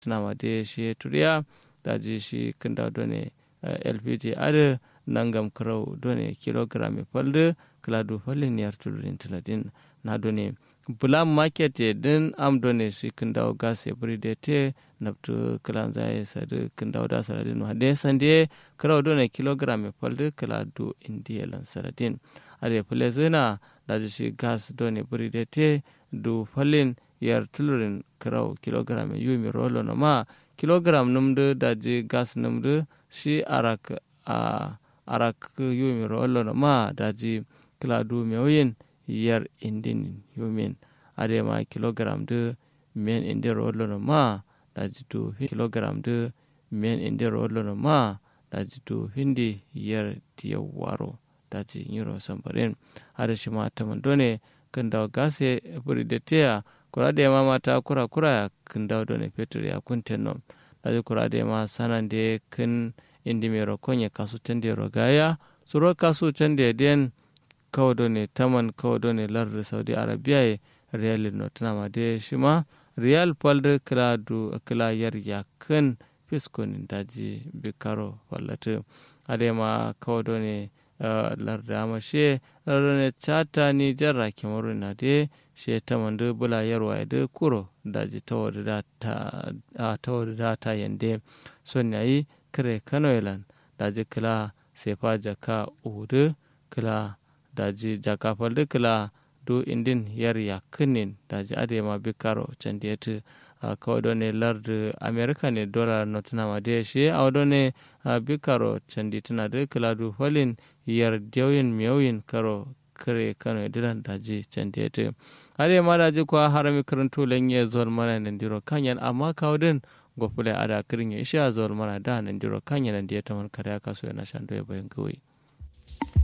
tana ma de shi turiya daji shi kinda done LPG are nangam krau done kilogram falde kladu falin yar tulurin tiladin na done bulam market din am done shi kinda gas everyday naptu klan zai sadu kinda da saladin no de sande krau done kilogram falde kladu indiya lan saladin are plezena daji shi gas done everyday du falin yar tulurin krau kilogram yumi rolo no ma kilogram numdu daji gas numdu shi arak yumi rolo no ma daji kladu meoyin yar indin yumin ade ma kilogram de men inde rolo no ma daji tu kilogram de men inde rolo no ma daji tu hindi yar tiyawaro daji nyuro sambarin ade shima tamandone kanda gase buri de tea kurade ma mata kura kanda done petrol ya kuntenno daji kurade ma sanande kin indi mero konye kasu tende rogaya suro kasu tende den kawdo ne taman kawdo ne lar Saudi Arabia real no tana de shima real palde kala yar yakin fiskon daji bikaro wallatu adema kawdo ne lar da mashe lar ne chata ni jarra kemaru na de she taman de bula yarwa de kuro daji tawada ta yande sonyayi kare kanoilan daji kala sefa jaka udu kala daji jaka falde kala do indin yar yakinin daji adema bikaro candiyatu kawdo ne lard america ne dollar notna ma de shi awdo ne bikaro candituna de kala du falin yar dewin mewin karo kare kano dilan daji candiyatu adema daji kwa harami karanto lenye zol mana ndiro kanyan amma kawden gofule ada kirin ya isha zol mana da nan diro kanyan da ya tamar kare kaso yana shando ya bayan kawai